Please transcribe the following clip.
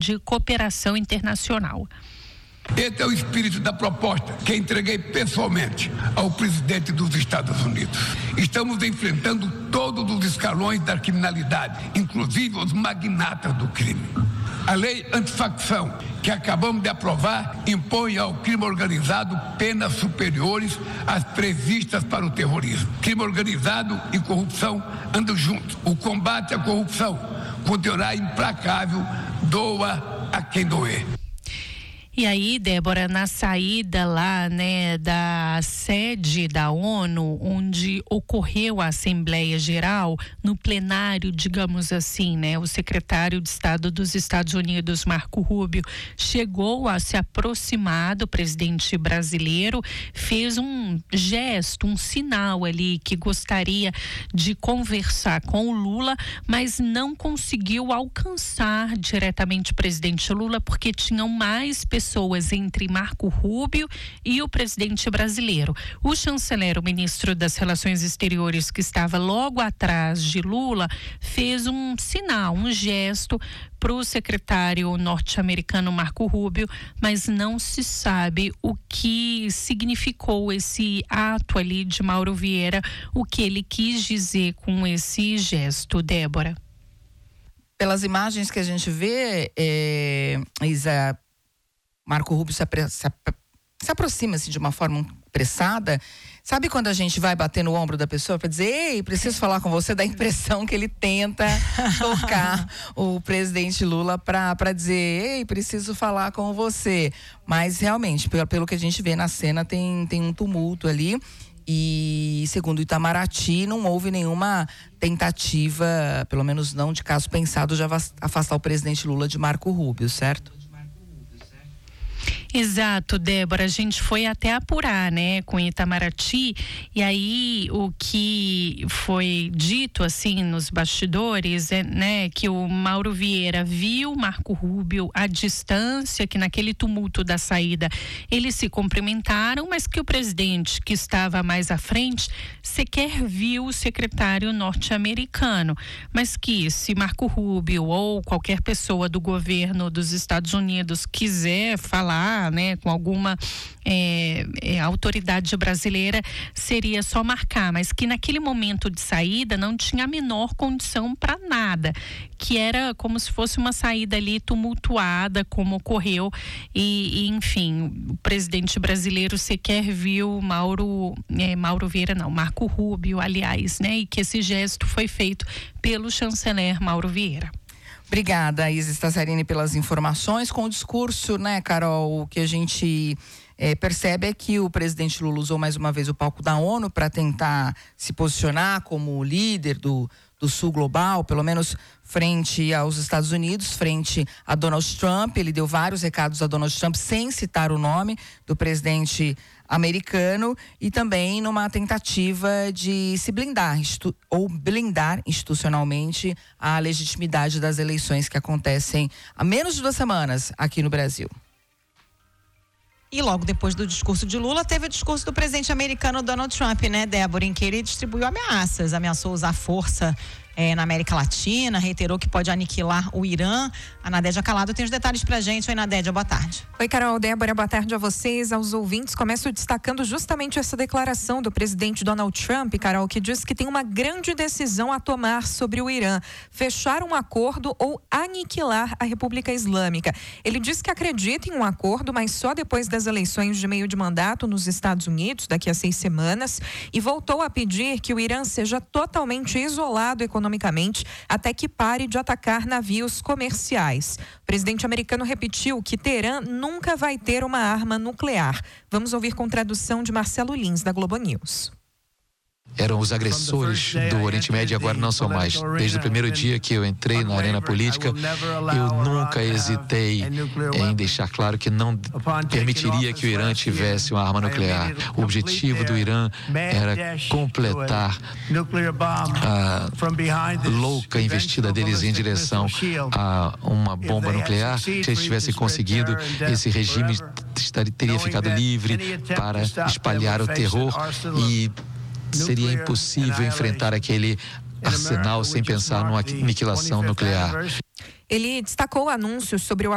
de cooperação internacional. Esse é o espírito da proposta que entreguei pessoalmente ao presidente dos Estados Unidos. Estamos enfrentando todos os escalões da criminalidade, inclusive os magnatas do crime. A lei antifacção, que acabamos de aprovar, impõe ao crime organizado penas superiores às previstas para o terrorismo. Crime organizado e corrupção andam juntos. O combate à corrupção continuará implacável, doa a quem doer. E aí, Débora, na saída lá, né, da sede da ONU, onde ocorreu a Assembleia Geral, no plenário, digamos assim, né, o secretário de Estado dos Estados Unidos, Marco Rubio, chegou a se aproximar do presidente brasileiro, fez um gesto, um sinal ali que gostaria de conversar com o Lula, mas não conseguiu alcançar diretamente o presidente Lula, porque tinham mais pessoas entre Marco Rubio e o presidente brasileiro. O chanceler, o ministro das Relações Exteriores, que estava logo atrás de Lula, fez um sinal, um gesto para o secretário norte-americano Marco Rubio, mas não se sabe o que significou esse ato ali de Mauro Vieira, o que ele quis dizer com esse gesto, Débora. Pelas imagens que a gente vê, Isa, Marco Rubio se aproxima assim, de uma forma apressada. Sabe quando a gente vai bater no ombro da pessoa para dizer, ei, preciso falar com você? Dá a impressão que ele tenta tocar o presidente Lula para dizer, ei, preciso falar com você. Mas realmente, pelo que a gente vê na cena, tem um tumulto ali. E segundo o Itamaraty, não houve nenhuma tentativa, pelo menos não de caso pensado, de afastar o presidente Lula de Marco Rubio, certo? Exato, Débora, a gente foi até apurar, né, com Itamaraty, e aí o que foi dito, assim, nos bastidores, né, que o Mauro Vieira viu Marco Rubio à distância, que naquele tumulto da saída eles se cumprimentaram, mas que o presidente, que estava mais à frente, sequer viu o secretário norte-americano, mas que se Marco Rubio ou qualquer pessoa do governo dos Estados Unidos quiser falar, né, com alguma autoridade brasileira, seria só marcar, mas que naquele momento de saída não tinha a menor condição para nada, que era como se fosse uma saída ali tumultuada, como ocorreu, e enfim, o presidente brasileiro sequer viu Mauro Vieira, não, Marco Rubio, aliás, né, e que esse gesto foi feito pelo chanceler Mauro Vieira. Obrigada, Isa Stassarini, pelas informações. Com o discurso, né, Carol, o que a gente percebe é que o presidente Lula usou mais uma vez o palco da ONU para tentar se posicionar como líder do Sul Global, pelo menos frente aos Estados Unidos, frente a Donald Trump. Ele deu vários recados a Donald Trump sem citar o nome do presidente americano e também numa tentativa de se blindar blindar institucionalmente a legitimidade das eleições que acontecem há menos de 2 semanas aqui no Brasil. E logo depois do discurso de Lula, teve o discurso do presidente americano Donald Trump, né, Débora, em que ele distribuiu ameaças, ameaçou usar força na América Latina, reiterou que pode aniquilar o Irã. A Nadédia Calado tem os detalhes pra gente. Oi, Nadédia, boa tarde. Oi, Carol, Débora, boa tarde a vocês, aos ouvintes. Começo destacando justamente essa declaração do presidente Donald Trump, Carol, que diz que tem uma grande decisão a tomar sobre o Irã: fechar um acordo ou aniquilar a República Islâmica. Ele diz que acredita em um acordo, mas só depois das eleições de meio de mandato nos Estados Unidos, daqui a 6 semanas, e voltou a pedir que o Irã seja totalmente isolado economicamente até que pare de atacar navios comerciais. O presidente americano repetiu que Teherã nunca vai ter uma arma nuclear. Vamos ouvir com tradução de Marcelo Lins, da Globo News. Eram os agressores do Oriente Médio e agora não são mais. Desde o primeiro dia que eu entrei na arena política, eu nunca hesitei em deixar claro que não permitiria que o Irã tivesse uma arma nuclear. O objetivo do Irã era completar a louca investida deles em direção a uma bomba nuclear. Se eles tivessem conseguido, esse regime teria ficado livre para espalhar o terror e seria impossível enfrentar aquele arsenal sem pensar numa aniquilação nuclear. Ele destacou anúncios sobre o